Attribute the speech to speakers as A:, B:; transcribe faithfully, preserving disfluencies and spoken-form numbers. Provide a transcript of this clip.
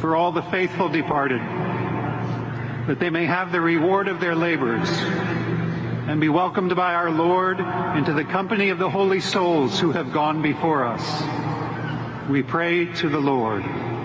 A: for all the faithful departed, that they may have the reward of their labors and be welcomed by our Lord into the company of the holy souls who have gone before us. We pray to the Lord.